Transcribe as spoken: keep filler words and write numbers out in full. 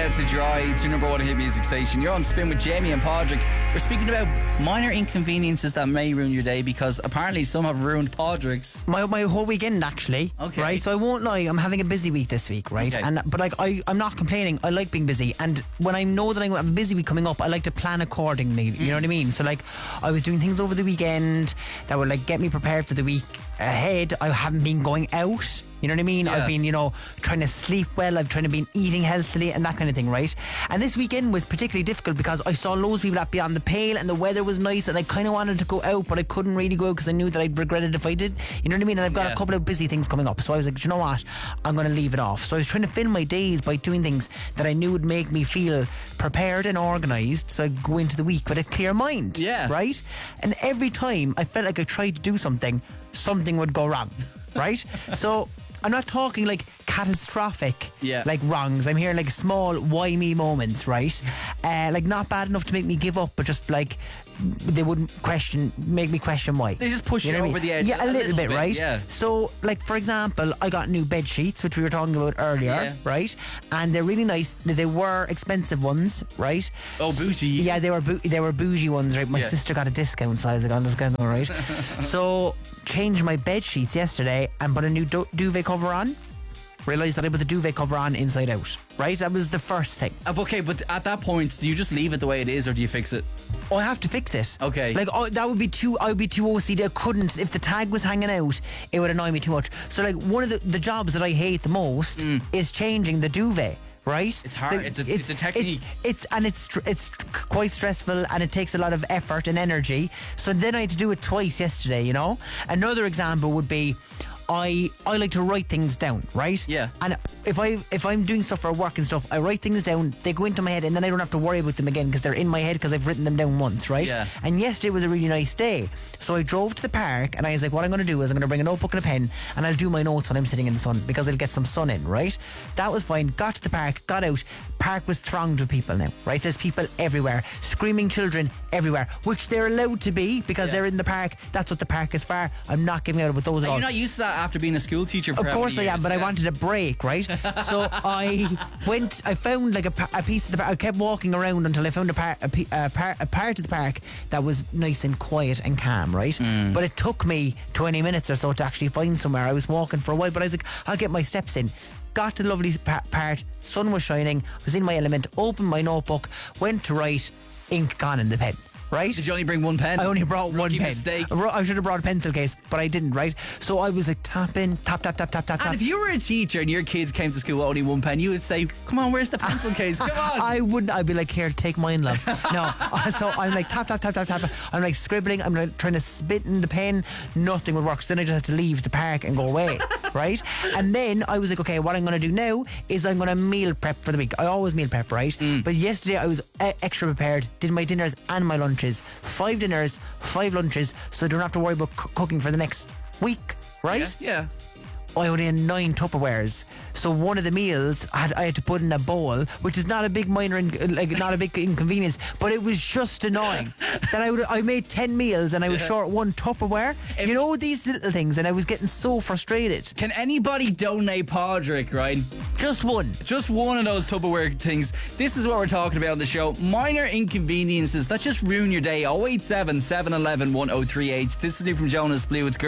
Let It Dry. It's your number one hit music station. You're on Spin with Jamie and Padraig. We're speaking about minor inconveniences that may ruin your day, because apparently some have ruined Padraig's. My my whole weekend, actually. Okay. Right, so I won't lie, I'm having a busy week this week, right? Okay. And but like I, I'm not complaining. I like being busy, and when I know that I have a busy week coming up, I like to plan accordingly. You know what I mean? So like, I was doing things over the weekend that would like get me prepared for the week ahead. I haven't been going out. You know what I mean? Yeah. I've been, you know, trying to sleep well. I've trying to be eating healthily and that kind of thing, right? And this weekend was particularly difficult because I saw loads of people at Beyond the Pale, and the weather was nice, and I kind of wanted to go out, but I couldn't really go out because I knew that I'd regret it if I did. You know what I mean? And I've got Yeah. a couple of busy things coming up, so I was like, do you know what? I'm going to leave it off. So I was trying to fill my days by doing things that I knew would make me feel prepared and organised, so I'd go into the week with a clear mind. Yeah. Right? And every time I felt like I tried to do something, something would go wrong. Right? So I'm not talking like catastrophic, Yeah. like wrongs. I'm hearing like small why me moments, right? Uh, like not bad enough to make me give up, but just like they wouldn't question, make me question why. They just push you, know what I over mean? the edge. Yeah, a, a little, bit, right? Yeah. So, like for example, I got new bed sheets, which we were talking about earlier, Yeah. right? And they're really nice. They were expensive ones, right? Oh, bougie. Yeah, they were bou- they were bougie ones, right? My Yeah. sister got a discount, so I was like, oh, that's good, all right. So, changed my bed sheets yesterday and put a new du- duvet cover on. Realised that I put the duvet cover on inside out, right? That was the first thing. Uh, Okay, but at that point, do you just leave it the way it is, or do you fix it? Oh, I have to fix it. Okay. Like, oh, that would be too, I would be too O C D. I couldn't, if the tag was hanging out, it would annoy me too much. So, like, one of the, the jobs that I hate the most is changing the duvet. Right? It's hard. The- It's a- it's a technique. It's, it's and it's str- it's quite stressful, and it takes a lot of effort and energy. So then I had to do it twice yesterday. You know. Another example would be, I I like to write things down, right? Yeah. And if I if I'm doing stuff for work and stuff, I write things down. They go into my head, and then I don't have to worry about them again because they're in my head because I've written them down once, right? Yeah. And yesterday was a really nice day, so I drove to the park, and I was like, what I'm going to do is I'm going to bring a notebook and a pen, and I'll do my notes when I'm sitting in the sun because I'll get some sun in, right? That was fine. Got to the park, got out. Park was thronged with people now, right? There's people everywhere, screaming children everywhere, which they're allowed to be because Yeah. they're in the park. That's what the park is for. I'm not giving out about those at Are all. you not used to that after being a school teacher for Of how course I many am, years? but I Yeah. wanted a break, right? So I went, I found like a, pa- a piece of the park. I kept walking around until I found a, par- a, pe- a, par- a part of the park that was nice and quiet and calm, right? Mm. But it took me twenty minutes or so to actually find somewhere. I was walking for a while, but I was like, I'll get my steps in. Got to the lovely pa- part, sun was shining, was in my element, opened my notebook, went to write, ink gone in the pen. Right? Did you only bring one pen? I only brought one Rookie pen. mistake. I wrote- I should have brought a pencil case, but I didn't, right? So I was like tapping, tap, tap, tap, tap, tap, And tap. if you were a teacher and your kids came to school with only one pen, you would say, come on, where's the pencil case? Come on. I wouldn't. I'd be like, here, take mine, love. No. So I'm like, tap, tap, tap, tap, tap. I'm like scribbling. I'm like trying to spit in the pen. Nothing would work. So then I just had to leave the park and go away. Right? And then I was like, okay, what I'm going to do now is I'm going to meal prep for the week. I always meal prep, right? But yesterday I was e- extra prepared. Did my dinners and my lunches. Five dinners, five lunches. So I don't have to worry about c- cooking for the next week. Right? Yeah. I only had nine Tupperwares, so one of the meals I had, I had to put in a bowl, which is not a big minor, in, like not a big inconvenience, but it was just annoying that I would I made ten meals and I was Yeah. short one Tupperware. If- you know, these little things, and I was getting so frustrated. Can anybody donate Padraig, right? Just one. Just one of those Tupperware things. This is what we're talking about on the show. Minor inconveniences that just ruin your day. oh eight seven, seven one one, oh three eight. This is new from Jonas Blue. It's